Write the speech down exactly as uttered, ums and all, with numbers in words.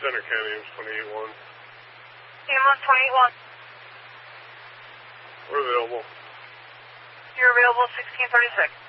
Center County, it was twenty-eight one. Ambulance twenty-eight one. We're available. You're available sixteen thirty-six.